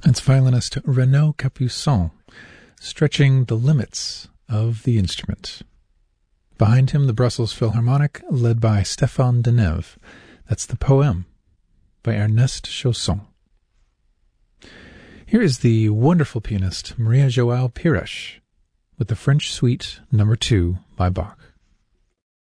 It's violinist Renaud Capuçon, stretching the limits of the instrument. Behind him, the Brussels Philharmonic, led by Stéphane Denève. That's the Poème by Ernest Chausson. Here is the wonderful pianist Maria João Pires with the French Suite No. 2 by Bach.